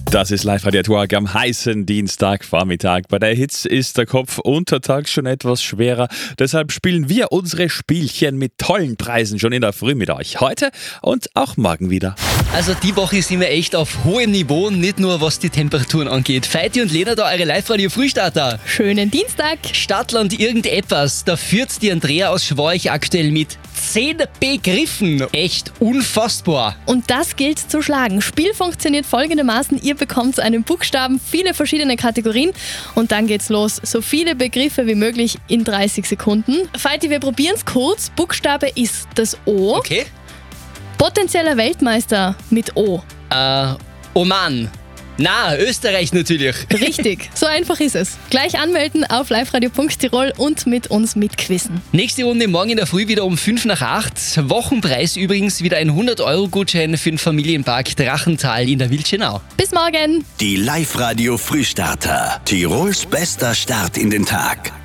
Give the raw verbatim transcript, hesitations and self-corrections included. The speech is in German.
Das ist Live-Radio Talk am heißen Dienstagvormittag. Bei der Hitze ist der Kopf untertags schon etwas schwerer. Deshalb spielen wir unsere Spielchen mit tollen Preisen schon in der Früh mit euch. Heute und auch morgen wieder. Also die Woche sind wir echt auf hohem Niveau, nicht nur was die Temperaturen angeht. Feiti und Lena da, eure Live-Radio-Frühstarter. Schönen Dienstag. Stadtland irgendetwas, da führt die Andrea aus Schworch aktuell mit zehn Begriffen. Echt unfassbar. Und das gilt zu schlagen. Spiel funktioniert folgendermaßen. Ihr bekommt einen Buchstaben, viele verschiedene Kategorien und dann geht's los. So viele Begriffe wie möglich in dreißig Sekunden. Feiti, wir probieren's kurz. Buchstabe ist das O. Okay. Potenzieller Weltmeister mit O. Äh, Oman. Na, Österreich natürlich. Richtig, so einfach ist es. Gleich anmelden auf liveradio punkt tirol und mit uns mitquizzen. Nächste Runde morgen in der Früh wieder um fünf nach acht. Wochenpreis übrigens wieder ein hundert Euro Gutschein für den Familienpark Drachental in der Wildschenau. Bis morgen. Die Live-Radio Frühstarter. Tirols bester Start in den Tag.